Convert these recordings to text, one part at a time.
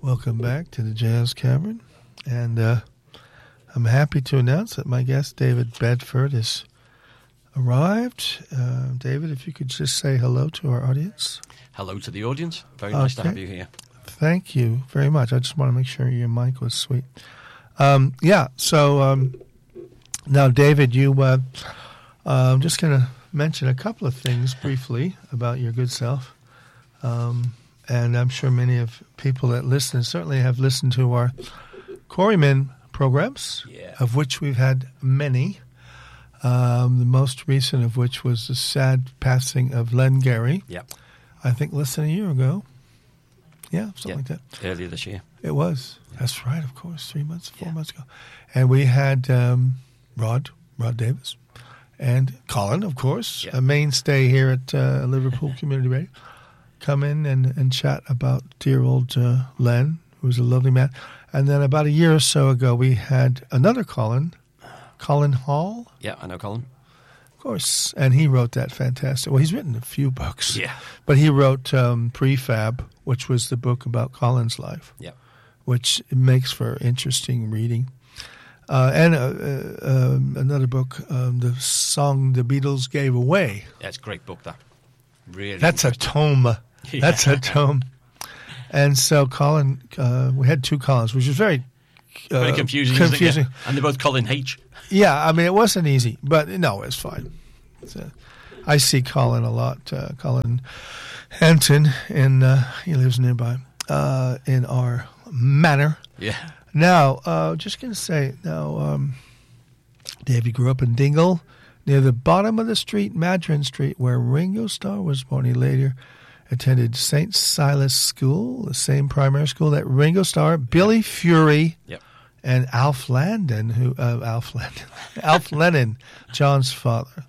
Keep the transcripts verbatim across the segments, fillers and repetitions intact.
Welcome back to the Jazz Cavern. And uh, I'm happy to announce that my guest, David Bedford, has arrived. Uh, David, if you could just say hello to our audience. Hello to the audience. Very nice okay. to have you here. Thank you very much. I just want to make sure your mic was sweet. Um, yeah, so um, now, David, you, uh, uh, I'm just going to mention a couple of things briefly about your good self. Um And I'm sure many of people that listen certainly have listened to our Quarrymen programs, yeah. of which we've had many. Um, the most recent of which was the sad passing of Len Gary. Yep. I think less than a year ago. Yeah, something yep. like that. Earlier this year. It was. Yeah. That's right, of course. Three months, four yeah. months ago. And we had um, Rod, Rod Davis, and Colin, of course, yep. a mainstay here at uh, Liverpool Community Radio. Come in and, and chat about dear old uh, Len, who was a lovely man. And then about a year or so ago, we had another Colin, Colin Hall. Yeah, I know Colin. Of course. And he wrote that fantastic. Well, he's written a few books. Yeah. But he wrote um, Prefab, which was the book about Colin's life. Yeah. Which makes for interesting reading. Uh, and uh, uh, um, another book, um, the song the Beatles gave away. Yeah, it's a great book, that. Really. That's a tome. Yeah. That's a tome. And so Colin, uh, we had two Collins, which was very uh, very confusing. confusing. Isn't it? Yeah. And they're both Colin H. Yeah, I mean, it wasn't easy, but no, it's fine. It's a, I see Colin a lot. Uh, Colin Hampton, in, uh, he lives nearby, uh, in our manor. Yeah. Now, uh, just going to say, now, um, Davey grew up in Dingle, near the bottom of the street, Madron Street, where Ringo Starr was born. He later attended Saint Silas School, the same primary school that Ringo Starr, Billy Fury, yep. and Alf Landon, who uh, Alf Landon, Alf Lennon, John's father.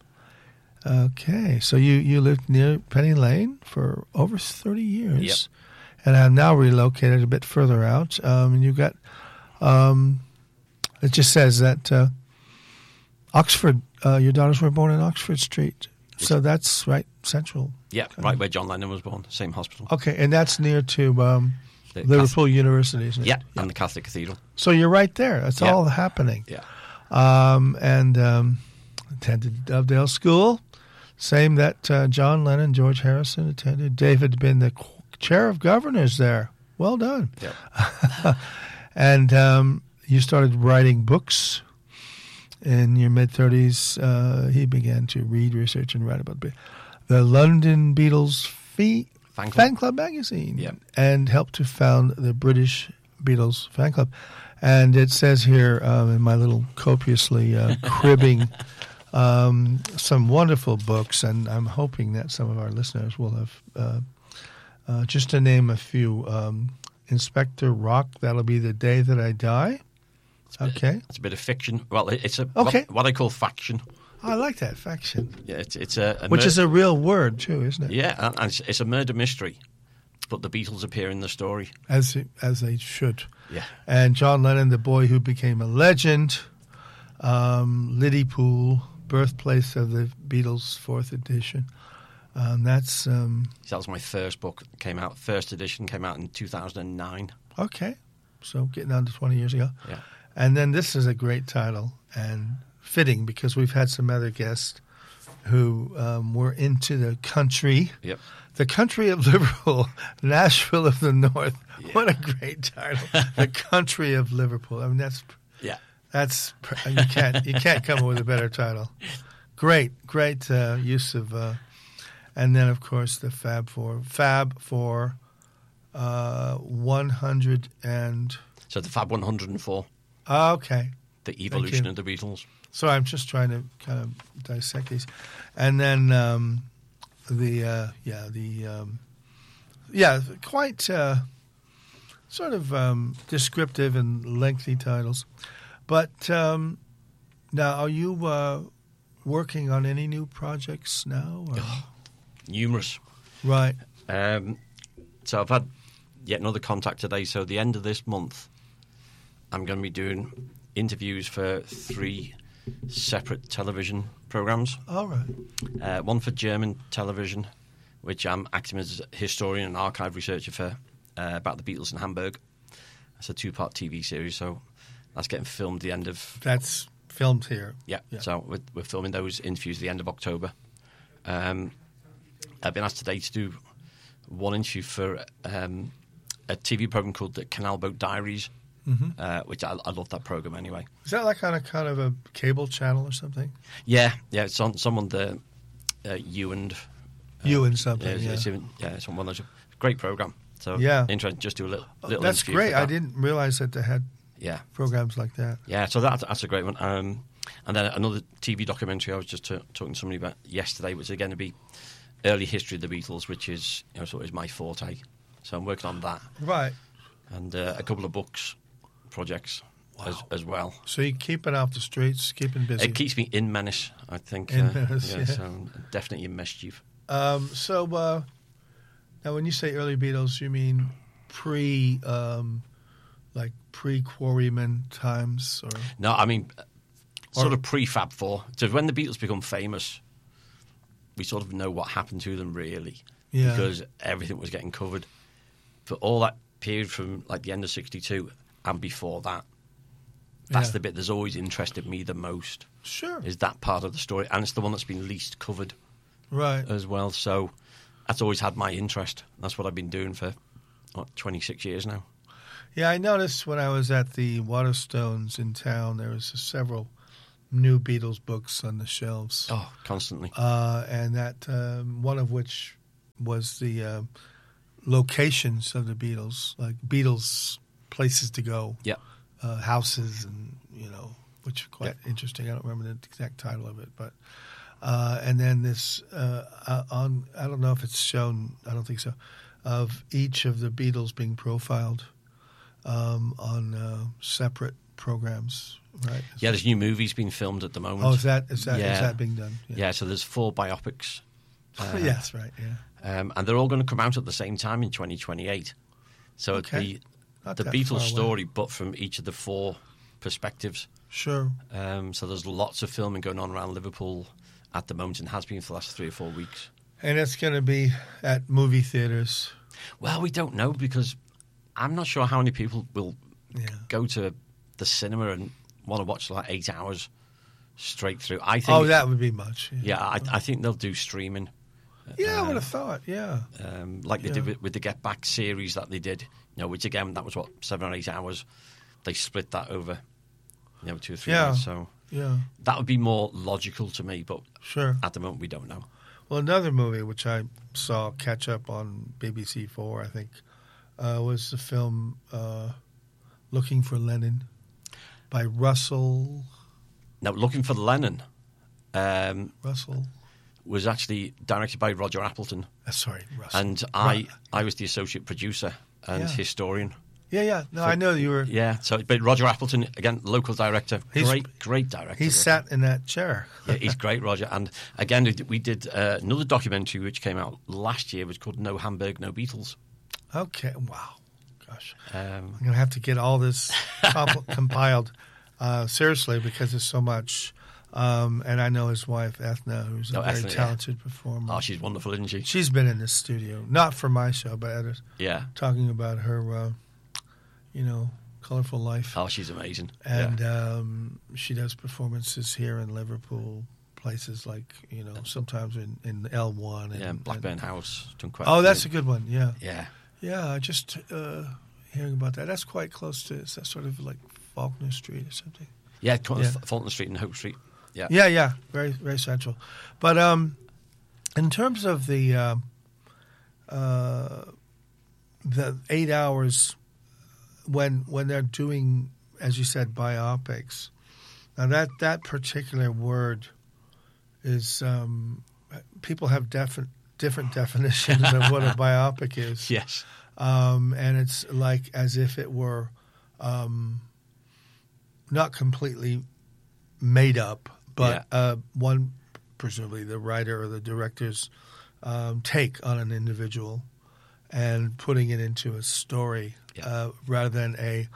Okay, so you, you lived near Penny Lane for over thirty years, yep. and have now relocated a bit further out. Um, and you've got, um, it just says that uh, Oxford. Uh, your daughters were born in Oxford Street, so that's right central. Yeah, right where John Lennon was born, same hospital. Okay, and that's near to um, Liverpool Catholic, University, isn't it? Yeah, yeah, and the Catholic Cathedral. So you're right there. That's yeah. all happening. Yeah. Um, and um, attended Dovedale School, same that uh, John Lennon, George Harrison attended. David had been the chair of governors there. Well done. Yeah. And um, you started writing books. In your mid-thirties, uh, he began to read, research, and write about the London Beatles fee, fan, club. fan Club magazine, yep. and helped to found the British Beatles fan club. And it says here um, in my little copiously uh, cribbing um, some wonderful books, and I'm hoping that some of our listeners will have, uh, uh, just to name a few, um, Inspector Rock, That'll Be the Day That I Die. It's a bit, okay. It's a bit of fiction. Well, it's a okay. what, what I call faction. I like that, faction. Yeah, it's it's a, a which mur- is a real word too, isn't it? Yeah, and, and it's, it's a murder mystery, but the Beatles appear in the story as as they should. Yeah. And John Lennon, the boy who became a legend, um, Liverpool, birthplace of the Beatles, fourth edition. Um, that's um, that was my first book. It came out first edition came out in two thousand nine. Okay, so getting on to twenty years ago. Yeah. And then this is a great title and fitting because we've had some other guests who um, were into the country. Yep. The country of Liverpool, Nashville of the North. Yeah. What a great title! The country of Liverpool. I mean, that's yeah. That's you can't you can't come up with a better title. Great, great uh, use of, uh, and then of course the Fab Four. Fab for uh, one hundred and. So the Fab one hundred and four. Okay. The evolution of the Beatles. So I'm just trying to kind of dissect these, and then um, the uh, yeah the um, yeah quite uh, sort of um, descriptive and lengthy titles. But um, now, are you uh, working on any new projects now? Or? Oh, numerous. Right. Um, so I've had yet another contact today. So the end of this month, I'm going to be doing interviews for three separate television programs. All right. Uh, one for German television, which I'm acting as a historian and archive researcher for, uh, about the Beatles in Hamburg. It's a two-part T V series, so that's getting filmed the end of... That's filmed here. Yeah, Yeah. so we're, we're filming those interviews the end of October. Um, I've been asked today to do one interview for um, a T V program called the Canal Boat Diaries, Mm-hmm. uh, which I, I love that program anyway. Is that like on a kind of a cable channel or something? Yeah, yeah, it's on someone the uh, you and uh, You and something, Yeah, it's, yeah. It's even, yeah, it's on one of those great program. So Yeah. interesting. Just do a little. little That's interview great. for I that. didn't realize that they had Yeah, programs like that. yeah. So that's that's a great one. Um, and then another T V documentary I was just t- talking to somebody about yesterday, which is going to be early history of the Beatles, which is you know sort of is my forte. So I'm working on that Right. and uh, a couple of books projects as, as well. So you keep it off the streets, keeping busy. It keeps me in menace, I think. In uh, menace, yeah, yeah. So I'm definitely in mischief. Um, so uh, now, when you say early Beatles, you mean pre, um, like pre-Quarrymen times, or No, I mean, uh, sort Or- of pre-Fab Four. So when the Beatles become famous, we sort of know what happened to them, really, Yeah. because everything was getting covered. For all that period from like the end of sixty-two and before that, that's Yeah. the bit that's always interested me the most, sure, is that part of the story. And it's the one that's been least covered right? as well. So that's always had my interest. That's what I've been doing for, what, twenty-six years now. Yeah, I noticed when I was at the Waterstones in town, there was several new Beatles books on the shelves, Oh, constantly. uh, and that um, one of which was the uh, locations of the Beatles, like Beatles places to go, Yeah. uh, houses, and you know, which are quite interesting. I don't remember the exact title of it, but uh, and then this uh, uh, on I don't know if it's shown. I don't think so. Of each of the Beatles being profiled um, on uh, separate programs, right? Yeah, there's new movies being filmed at the moment. Oh, is that is that is Yeah. that being done? Yeah, so there's four biopics. Uh, yes, right. Yeah. Um, and they're all going to come out at the same time in twenty twenty-eight. So Okay. the Not the that Beatles far away. story, but from each of the four perspectives. Sure. Um, so there's lots of filming going on around Liverpool at the moment, and has been for the last three or four weeks. And it's going to be at movie theaters. Well, we don't know, because I'm not sure how many people will Yeah. go to the cinema and want to watch like eight hours straight through. I think. Oh, that would be much. Yeah, I, I think they'll do streaming. Yeah, I Uh, would have thought. Yeah. Um, like they Yeah. did with, with the Get Back series that they did, you know, which again, that was what, seven or eight hours. They split that over, you know, two or three Yeah. days. So Yeah. that would be more logical to me, but Sure. at the moment we don't know. Well, another movie which I saw catch up on B B C Four, I think, uh, was the film uh, Looking for Lennon by Russell Now, Looking for Lennon um, Russell. was actually directed by Roger Appleton, Uh, sorry, Russell. and I, Right. I was the associate producer and Yeah. historian. Yeah, yeah. No, I know you were. Yeah, so but Roger Appleton, again, local director, He's- great, great director. He sat in that chair. Yeah, he's great, Roger. And again, we did- we did uh, another documentary which came out last year, which was called No Hamburg, No Beatles. Okay. Wow. Gosh. Um, I'm going to have to get all this comp- compiled uh, seriously, because there's so much. Um, and I know his wife, Ethna, who's a Oh, very Ethna, yeah. talented performer. oh, she's wonderful, isn't she? She's been in this studio, not for my show, but others, Yeah. talking about her, uh, you know, colorful life. Oh, she's amazing. And yeah. um, she does performances here in Liverpool, places like, you know, sometimes in, in L one. And, yeah, Blackburn and- House. Done quite Oh, a that's a few. good one, yeah. Yeah. Yeah, I just uh, hearing about that. That's quite close to, is that sort of like Faulkner Street or something? Yeah, Col- Yeah. Fulton Street and Hope Street. Yeah. Yeah, yeah, very, very central. But um, in terms of the uh, uh, the eight hours when when they're doing, as you said, biopics. Now that that particular word is um, people have defi- different definitions of what a biopic is. Yes. Um, and it's like as if it were um, not completely made up, but Yeah. uh, one, presumably the writer or the director's um, take on an individual and putting it into a story Yeah. uh, rather than a,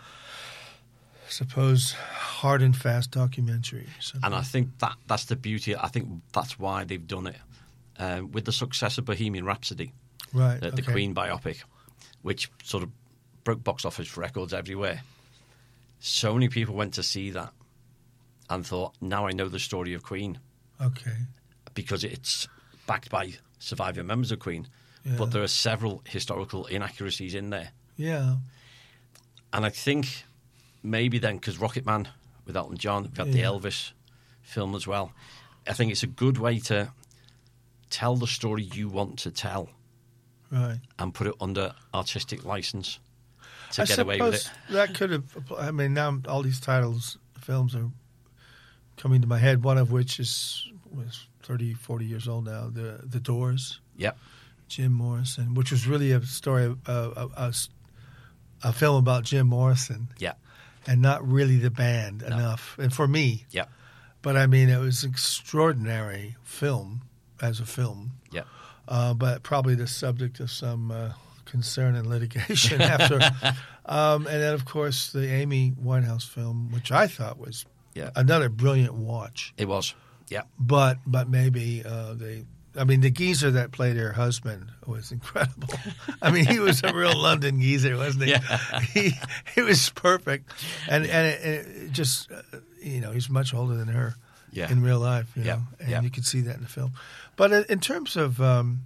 suppose, hard and fast documentary. or something. And I think that that's the beauty. I think that's why they've done it. Um, with the success of Bohemian Rhapsody, right, the, the okay. Queen biopic, which sort of broke box office records everywhere. So many people went to see that and thought, now I know the story of Queen. Okay. Because it's backed by surviving members of Queen. Yeah. But there are several historical inaccuracies in there. Yeah. And I think maybe then, because Rocket Man with Elton John, we've got Yeah. the Elvis film as well. I think it's a good way to tell the story you want to tell. Right. And put it under artistic license to I get away with it. suppose that could have. I mean, now all these titles, films are coming to my head. One of which is was thirty, forty years old now. The The Doors. Yep. Jim Morrison, which was really a story, of, uh, a, a, a film about Jim Morrison. Yeah. And not really the band No. enough, and for me. Yeah. But I mean, it was an extraordinary film as a film. Yeah. Uh, but probably the subject of some uh, concern and litigation after. Um, and then, of course, the Amy Winehouse film, which I thought was Yeah. another brilliant watch. It was. Yeah. But but maybe uh, they. I mean, the geezer that played her husband was incredible. I mean, he was a real London geezer, wasn't he? Yeah. He he was perfect, and and it, it just uh, you know, he's much older than her. Yeah. In real life, you Yeah. know, and Yeah. you can see that in the film. But in- in terms of um,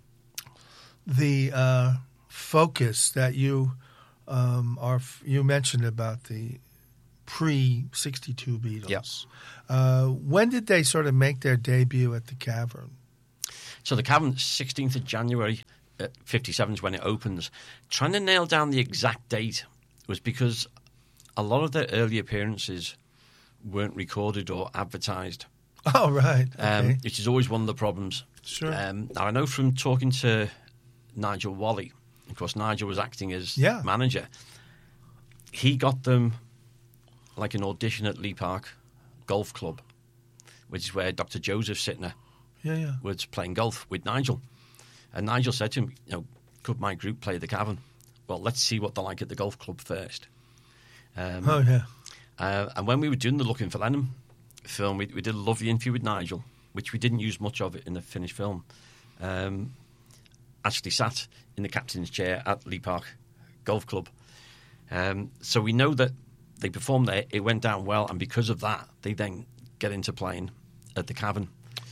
the uh, focus that you um, are, you mentioned about the pre sixty-two Beatles. Yeah. Uh, when did they sort of make their debut at the Cavern? So the Cavern, sixteenth of January, uh, fifty-seven is when it opens. Trying to nail down the exact date was because a lot of their early appearances weren't recorded or advertised, Oh, right. um, Okay. which is always one of the problems. Sure. Um, now, I know from talking to Nigel Wally, of course, Nigel was acting as Yeah. manager. He got them like an audition at Lee Park Golf Club, which is where Doctor Joseph Sittner yeah, yeah. was playing golf with Nigel. And Nigel said to him, you know, could my group play the Cavern? Well, let's see what they're like at the golf club first. Um, Oh, yeah. uh, and when we were doing the Looking for Lennon film, we, we did a lovely interview with Nigel, which we didn't use much of it in the finished film. Um, actually sat in the captain's chair at Lee Park Golf Club. Um, so we know that they performed there, it went down well, and because of that, they then get into playing at the Cavern.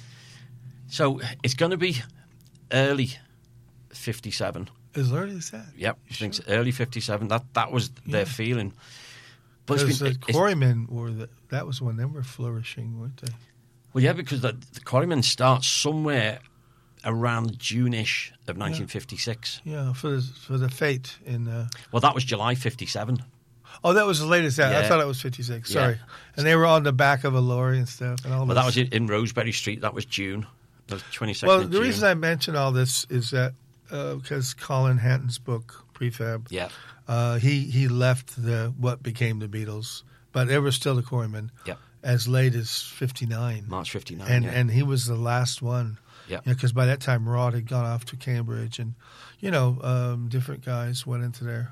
So it's going to be early fifty-seven. As early as that? Yep, I think it's early fifty-seven. That that was their Yeah. feeling. But Because it's been, the it's- Quarrymen were the, that was when they were flourishing, weren't they? well, yeah, because the, the Quarrymen starts somewhere around June-ish of nineteen fifty-six. Yeah, for the, for the Fate in. Uh, Well, that was July fifty-seven. oh, that was the latest. I Yeah. thought it was fifty-six. Yeah. Sorry, and they were on the back of a lorry and stuff. And all Well, this. that was in, in Rosebery Street. That was June. That was twenty-second Well, of the June. reason I mention all this is that because Colin Hanton's book Prefab, Yeah, uh, he he left the what became the Beatles, but they were still the Quarrymen yeah. as late as fifty-nine, March fifty-nine. and yeah. and he was the last one. Yeah. Because by that time Rod had gone off to Cambridge, and you know um, different guys went into there.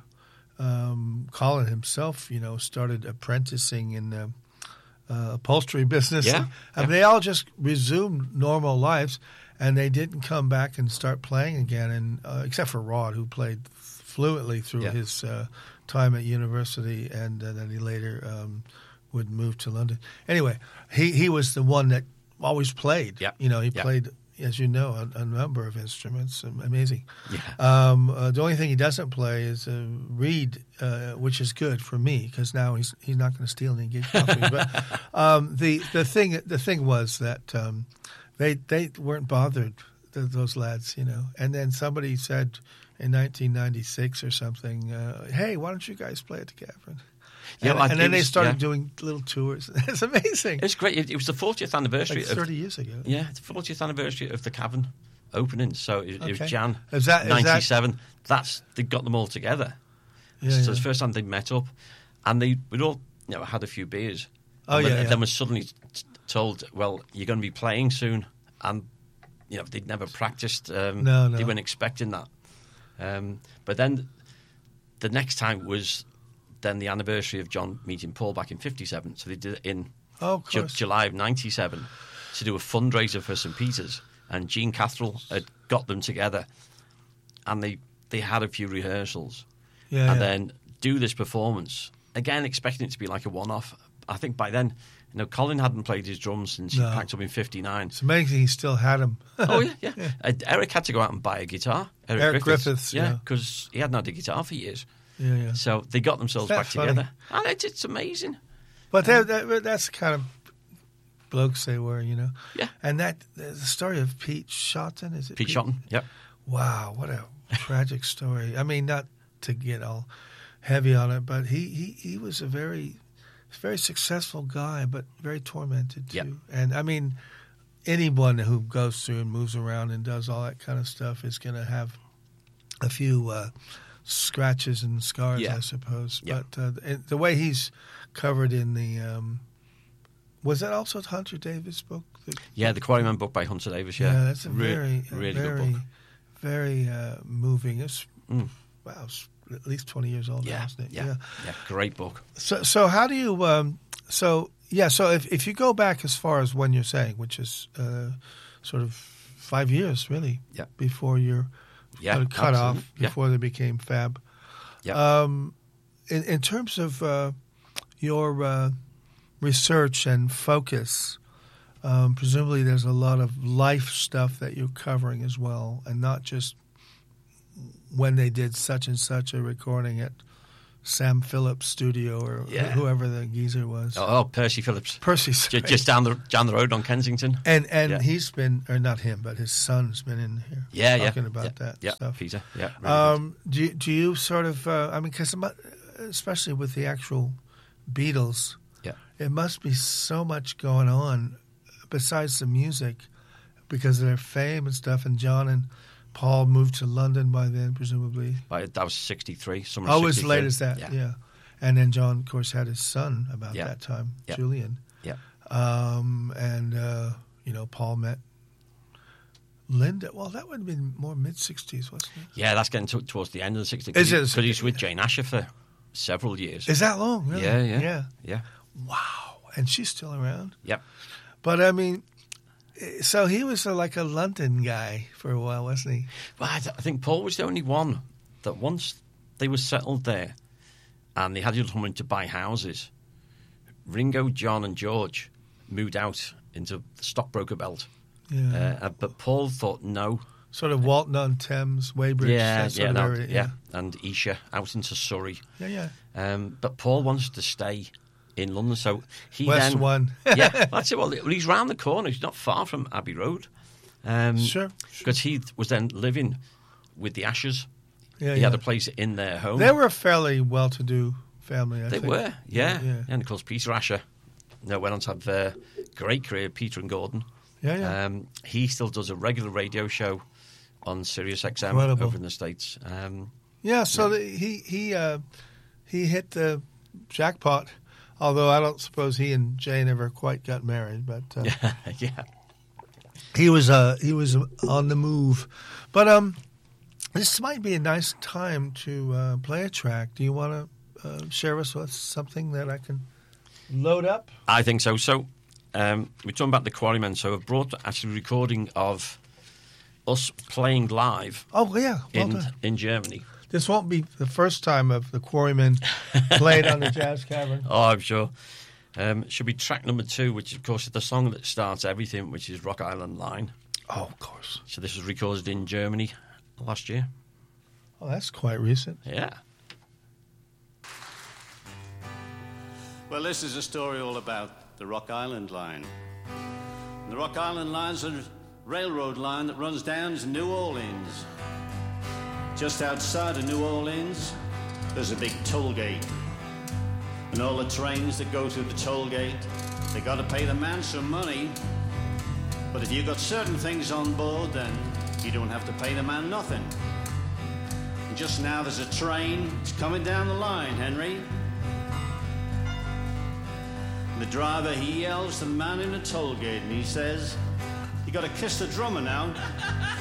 Um, Colin himself, you know, started apprenticing in the uh, upholstery business. Yeah, I mean, yeah. they all just resumed normal lives, and they didn't come back and start playing again. And uh, except for Rod, who played fluently through Yeah. his uh, time at university, and uh, then he later um, would move to London. Anyway, he he was the one that always played. Yeah. You know, he Yeah. played, as you know, a, a number of instruments. Amazing. Yeah. Um, uh, the only thing he doesn't play is uh, read, uh, which is good for me because now he's he's not going to steal any gig off me. But um, the the thing the thing was that um, they they weren't bothered, th- those lads, you know. And then somebody said in nineteen ninety-six or something, uh, "Hey, why don't you guys play at the Cavern?" Yeah, and, well, and it then they was- started yeah. doing little tours. It's amazing. It's great. It, it was the fortieth anniversary Like of thirty years ago. yeah, the fortieth anniversary of the Cavern opening. So it, it Okay. was Jan Is that- is that- ninety-seven. That's they got them all together. Yeah, so yeah. it's the first time they met up, and they we'd all you know had a few beers. Oh, and yeah, then, yeah. then was suddenly t- told, "Well, you're going to be playing soon," and you know they'd never practiced. Um, No, no. They weren't expecting that. Um, but then the next time was then the anniversary of John meeting Paul back in fifty-seven. So they did it in Oh, of Ju- course. July of ninety-seven to do a fundraiser for Saint Peter's, and Gene Catherall had got them together, and they they had a few rehearsals. Yeah, and yeah. then do this performance again, expecting it to be like a one-off. I think by then, you know, Colin hadn't played his drums since No. he packed up in fifty-nine. It's amazing he still had him. Oh yeah, yeah. Yeah. Uh, Eric had to go out and buy a guitar. Eric, Eric Griffiths, yeah. yeah, because he hadn't had a guitar for years. Yeah, yeah. So they got themselves That's back funny. together, and it's, it's amazing. But that, that, that's the kind of blokes they were, you know. Yeah. And that the story of Pete Shotton, is it Pete Shotton, yep. Wow, what a tragic story. I mean, not to get all heavy on it, but he, he, he was a very very successful guy, but very tormented too. Yep. And I mean, anyone who goes through and moves around and does all that kind of stuff is going to have a few uh, scratches and scars, Yeah. I suppose. Yeah. But uh, the, the way he's covered in the um, was that also Hunter Davis book? The, Yeah, the Quarryman book by Hunter Davis. Yeah, that's a Re- very, really very, good book. very uh, moving. It's Mm. wow, it's at least twenty years old now, Yeah, isn't it? yeah, yeah, great book. So, so how do you? Um, so, yeah. So, if if you go back as far as when you're saying, which is uh, sort of five years, really, Yeah. before you're Yeah, sort of cut absolutely. off, Yeah. before they became Fab. Yeah. Um, in in terms of uh, your uh, research and focus, um, presumably there's a lot of life stuff that you're covering as well, and not just when they did such and such a recording at Sam Phillips' studio or Yeah. whoever the geezer was. Oh, oh, Percy Phillips, Percy, Ju- sorry. just down the down the road on Kensington. and and Yeah. he's been, or not him, but his son's been in here Yeah, yeah, talking about yeah, that yeah, stuff. Peter, yeah. Really good. Um, do you, do you sort of? Uh, I mean, because especially with the actual Beatles, Yeah. it must be so much going on besides the music, because of their fame and stuff. And John and Paul moved to London by then, presumably. By, that was sixty-three. Summer Oh, as sixty-three. late as that, yeah. Yeah. And then John, of course, had his son about Yeah. that time, Yeah. Julian. Yeah. Um, and uh, you know, Paul met Linda. Well, that would have been more mid sixties, wasn't it? Yeah, that's getting to, towards the end of the sixties. Is it? Because he's with Jane Asher for several years. Is that long? Really? Yeah, yeah. yeah. Yeah. Wow, and she's still around. Yep. But I mean, so he was a, like a London guy for a while, wasn't he? Well, I, th- I think Paul was the only one that once they were settled there and they had enough money to buy houses, Ringo, John and George moved out into the stockbroker belt. Yeah. Uh, but Paul thought no. Sort of Walton on Thames, Weybridge. Yeah, that sort yeah, of no, area, yeah. And Isha out into Surrey. yeah, yeah. Um, but Paul wanted to stay in London, so he West then one. yeah, that's it. Well, he's round the corner. He's not far from Abbey Road. Um, Sure, because he was then living with the Ashers. Yeah, he yeah. had a place in their home. They were a fairly well-to-do family, I They think. were, yeah. Yeah, yeah. And of course, Peter Asher, you know, went on to have a great career. Peter and Gordon. Yeah, yeah. Um, he still does a regular radio show on Sirius X M Incredible. over in the States. Um, Yeah, so the, he he uh, he hit the jackpot. Although I don't suppose he and Jane ever quite got married, but uh, yeah. he was uh, he was on the move. But um, this might be a nice time to uh, play a track. Do you want to uh, share us with something that I can load up? I think so. So um, we're talking about the Quarrymen. So I've brought actually a recording of us playing live Oh yeah, well in done. in Germany. This won't be the first time of the Quarrymen played on the Jazz Cavern. Oh, I'm sure. Um, it should be track number two, which of course is the song that starts everything, which is Rock Island Line. Oh, of course. So this was recorded in Germany last year. Oh, that's quite recent. Yeah. Well, this is a story all about the Rock Island Line. The Rock Island Line's a railroad line that runs down to New Orleans. Just outside of New Orleans, there's a big toll gate. And all the trains that go through the toll gate, they got to pay the man some money. But if you've got certain things on board, then you don't have to pay the man nothing. And just now there's a train. It's coming down the line, Henry. And the driver, he yells to the man in the toll gate, and he says, "You got to kiss the drummer now."